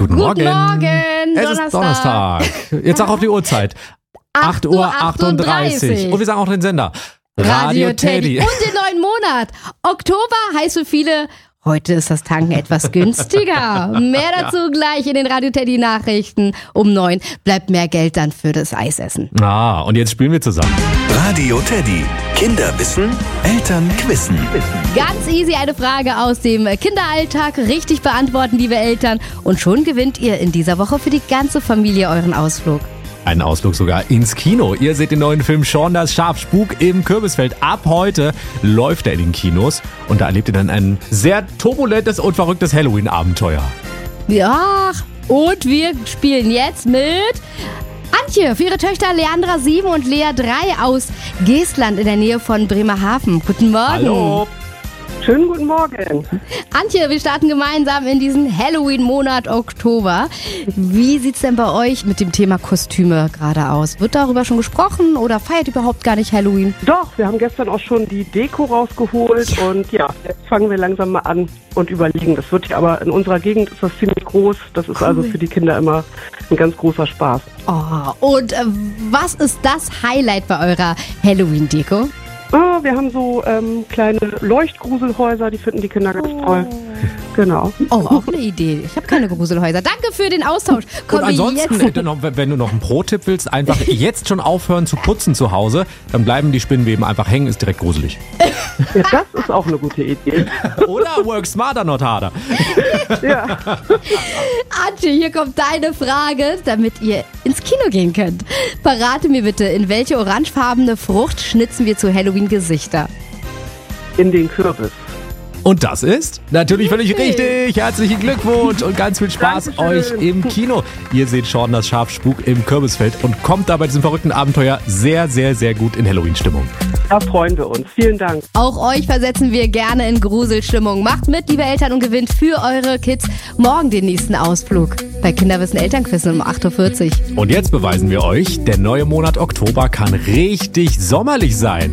Guten Morgen. Es ist Donnerstag. Jetzt sag auf die Uhrzeit. 8:38 Uhr. Und wir sagen auch den Sender. Radio Teddy. Und den neuen Monat. Oktober heißt für viele, heute ist das Tanken etwas günstiger. Mehr dazu gleich in den Radio Teddy Nachrichten um 9. Bleibt mehr Geld dann für das Eisessen. Und jetzt spielen wir zusammen. Radio Teddy. Kinder wissen, Eltern quizzen. Ganz easy, eine Frage aus dem Kinderalltag. Richtig beantworten, liebe Eltern. Und schon gewinnt ihr in dieser Woche für die ganze Familie euren Ausflug. Einen Ausflug sogar ins Kino. Ihr seht den neuen Film Shaun das Schaf, Spuk im Kürbisfeld. Ab heute läuft er in den Kinos. Und da erlebt ihr dann ein sehr turbulentes und verrücktes Halloween-Abenteuer. Ja, und wir spielen jetzt mit Antje für ihre Töchter Leandra 7 und Lea 3 aus Geestland in der Nähe von Bremerhaven. Guten Morgen. Hallo. Schönen guten Morgen. Antje, wir starten gemeinsam in diesen Halloween-Monat Oktober. Wie sieht's denn bei euch mit dem Thema Kostüme gerade aus? Wird darüber schon gesprochen oder feiert überhaupt gar nicht Halloween? Doch, wir haben gestern auch schon die Deko rausgeholt und ja, jetzt fangen wir langsam mal an und überlegen. Das wird ja aber in unserer Gegend ist das ziemlich groß. Das ist also für die Kinder immer ein ganz großer Spaß. Und was ist das Highlight bei eurer Halloween-Deko? Wir haben so kleine Leuchtgruselhäuser, die finden die Kinder ganz toll. Genau. Auch eine Idee. Ich habe keine Gruselhäuser. Danke für den Austausch. Und ansonsten, wenn du noch einen Pro-Tipp willst, einfach jetzt schon aufhören zu putzen zu Hause, dann bleiben die Spinnweben einfach hängen, ist direkt gruselig. Ja, das ist auch eine gute Idee. Oder work smarter, not harder. Ja. Antje, hier kommt deine Frage, damit ihr ins Kino gehen könnt. Verrate mir bitte, in welche orangefarbene Frucht schnitzen wir zu Halloween Gesichter? In den Kürbis. Und das ist natürlich völlig richtig. Herzlichen Glückwunsch und ganz viel Spaß Dankeschön. euch im Kino. Ihr seht Shaun das Schaf, Spuk im Kürbisfeld und kommt da bei diesem verrückten Abenteuer sehr, sehr, sehr gut in Halloween-Stimmung. Da freuen wir uns. Vielen Dank. Auch euch versetzen wir gerne in Gruselstimmung. Macht mit, liebe Eltern, und gewinnt für eure Kids morgen den nächsten Ausflug. Bei Kinderwissen Elternquiz um 8:40 Uhr. Und jetzt beweisen wir euch, der neue Monat Oktober kann richtig sommerlich sein.